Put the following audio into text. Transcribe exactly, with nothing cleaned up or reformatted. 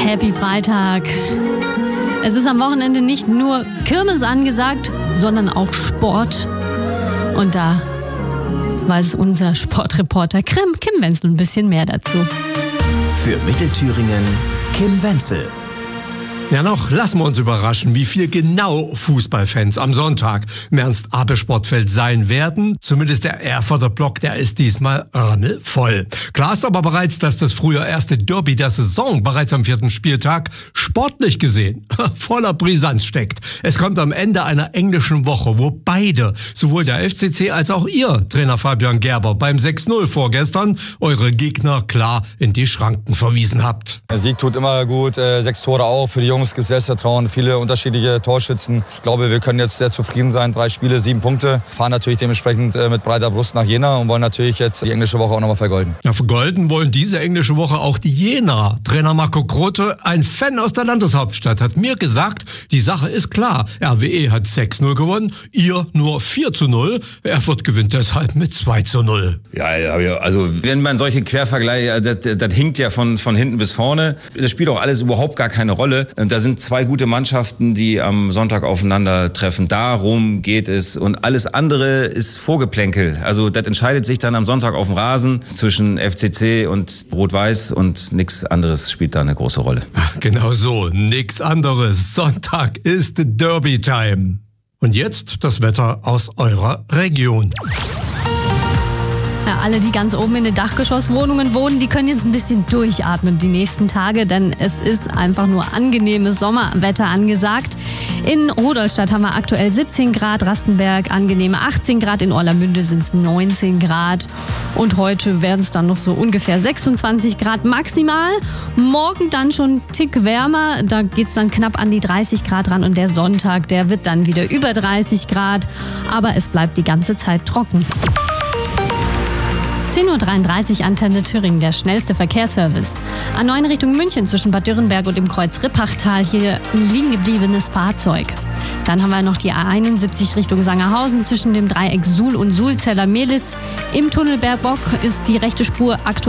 Happy Freitag. Es ist am Wochenende nicht nur Kirmes angesagt, sondern auch Sport. Und da weiß unser Sportreporter Kim, Kim Wenzel ein bisschen mehr dazu. Für Mittelthüringen Kim Wenzel. Ja, noch lassen wir uns überraschen, wie viel genau Fußballfans am Sonntag im Ernst-Abbe-Sportfeld sein werden. Zumindest der Erfurter Block, der ist diesmal rammelvoll. Klar ist aber bereits, dass das früher erste Derby der Saison bereits am vierten Spieltag sportlich gesehen voller Brisanz steckt. Es kommt am Ende einer englischen Woche, wo beide, sowohl der F C C als auch ihr Trainer Fabian Gerber, beim sechs null vorgestern eure Gegner klar in die Schranken verwiesen habt. Der Sieg tut immer gut, äh, sechs Tore auch für die Jungs. Es gibt Selbstvertrauen, viele unterschiedliche Torschützen. Ich glaube, wir können jetzt sehr zufrieden sein. Drei Spiele, sieben Punkte. Fahren natürlich dementsprechend mit breiter Brust nach Jena und wollen natürlich jetzt die englische Woche auch nochmal vergolden. Ja, vergolden wollen diese englische Woche auch die Jena. Trainer Marco Grote, ein Fan aus der Landeshauptstadt, hat mir gesagt, die Sache ist klar. R W E hat sechs null gewonnen, ihr nur vier zu null. Erfurt gewinnt deshalb mit zwei zu null. Ja, also wenn man solche Quervergleiche, das, das hinkt ja von, von hinten bis vorne. Das spielt auch alles überhaupt gar keine Rolle. Da sind zwei gute Mannschaften, die am Sonntag aufeinandertreffen. Darum geht es. Und alles andere ist Vorgeplänkel. Also das entscheidet sich dann am Sonntag auf dem Rasen zwischen F C C und Rot-Weiß und nichts anderes spielt da eine große Rolle. Ach, genau so, nichts anderes. Sonntag ist Derby-Time. Und jetzt das Wetter aus eurer Region. Ja, alle, die ganz oben in den Dachgeschosswohnungen wohnen, die können jetzt ein bisschen durchatmen die nächsten Tage, denn es ist einfach nur angenehmes Sommerwetter angesagt. In Rudolstadt haben wir aktuell siebzehn Grad, Rastenberg angenehme achtzehn Grad, in Orlamünde sind es neunzehn Grad und heute werden es dann noch so ungefähr sechsundzwanzig Grad maximal. Morgen dann schon einen Tick wärmer, da geht es dann knapp an die dreißig Grad ran und der Sonntag, der wird dann wieder über dreißig Grad, aber es bleibt die ganze Zeit trocken. zehn Uhr dreiunddreißig, Antenne Thüringen, der schnellste Verkehrsservice. A neun Richtung München zwischen Bad Dürrenberg und dem Kreuz Rippachtal, hier ein liegen gebliebenes Fahrzeug. Dann haben wir noch die A einundsiebzig Richtung Sangerhausen zwischen dem Dreieck Suhl und Sulzeller Mehlis. Im Tunnel Bergbock ist die rechte Spur aktuell